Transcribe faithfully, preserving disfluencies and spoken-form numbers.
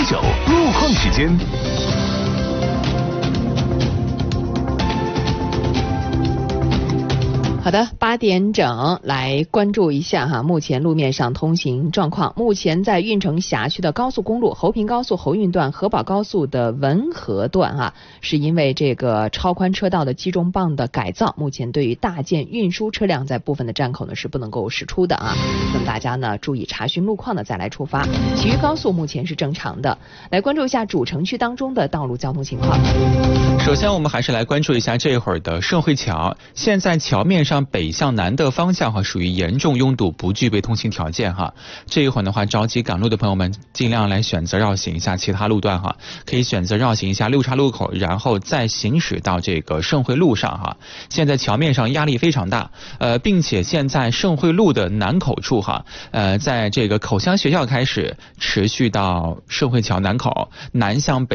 九路况时间。 好的，八点整来关注一下哈，目前路面上通行状况。目前在运城辖区的高速公路侯平高速侯运段、河宝高速的文河段啊，是因为这个超宽车道的集中棒的改造，目前对于大件运输车辆在部分的站口呢是不能够驶出的啊。那么大家呢注意查询路况呢再来出发。其余高速目前是正常的。来关注一下主城区当中的道路交通情况。 首先我们还是来关注一下这会儿的盛汇桥，现在桥面上北向南的方向哈属于严重拥堵，不具备通行条件哈。这一会儿的话，着急赶路的朋友们尽量来选择绕行一下其他路段哈，可以选择绕行一下六岔路口，然后再行驶到这个盛汇路上哈。现在桥面上压力非常大，呃，并且现在盛汇路的南口处哈，呃，在这个口腔学校开始持续到盛汇桥南口南向北。